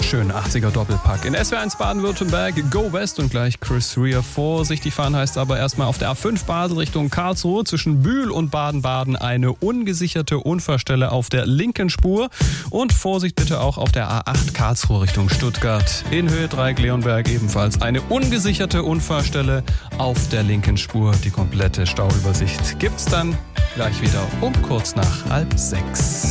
schönen 80er Doppelpack. In SWR1 Baden-Württemberg, Go West und gleich Chris Rea. Vorsichtig fahren heißt aber erstmal auf der A5 Basel Richtung Karlsruhe zwischen Bühl und Baden-Baden eine ungesicherte Unfallstelle auf der linken Spur. Und Vorsicht bitte auch auf der A8 Karlsruhe Richtung Stuttgart. In Höhe Dreieck-Leonberg ebenfalls eine ungesicherte Unfallstelle auf der linken Spur. Die komplette Stauübersicht gibt's dann gleich wieder um kurz nach 5:30.